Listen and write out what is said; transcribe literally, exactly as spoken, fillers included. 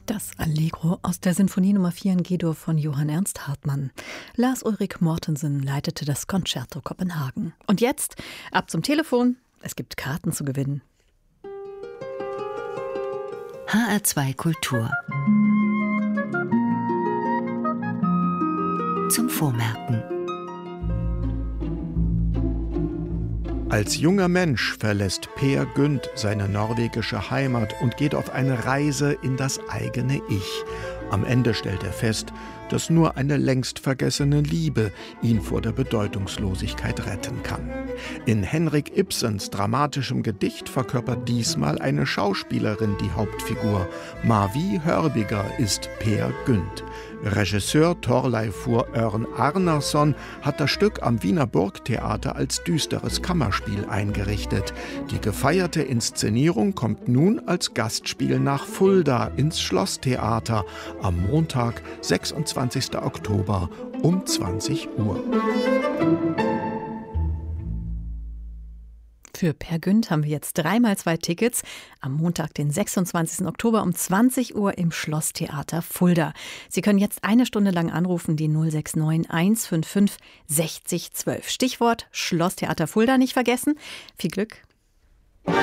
Das Allegro aus der Sinfonie Nummer vier in G-Dur von Johann Ernst Hartmann. Lars Ulrik Mortensen leitete das Concerto Kopenhagen. Und jetzt ab zum Telefon. Es gibt Karten zu gewinnen. H R zwei Kultur. Zum Vormerken. Als junger Mensch verlässt Peer Gynt seine norwegische Heimat und geht auf eine Reise in das eigene Ich. Am Ende stellt er fest, dass nur eine längst vergessene Liebe ihn vor der Bedeutungslosigkeit retten kann. In Henrik Ibsens dramatischem Gedicht verkörpert diesmal eine Schauspielerin die Hauptfigur. Marvi Hörbiger ist Peer Gynt. Regisseur Thorleifur Örn Arnarsson hat das Stück am Wiener Burgtheater als düsteres Kammerspiel eingerichtet. Die gefeierte Inszenierung kommt nun als Gastspiel nach Fulda ins Schlosstheater am Montag, sechsundzwanzigsten Oktober um zwanzig Uhr. Für Peer Gynt haben wir jetzt dreimal zwei Tickets. Am Montag, den sechsundzwanzigsten Oktober um zwanzig Uhr im Schlosstheater Fulda. Sie können jetzt eine Stunde lang anrufen, die null sechs neun eins fünf fünf sechzig zwölf. Stichwort Schlosstheater Fulda nicht vergessen. Viel Glück.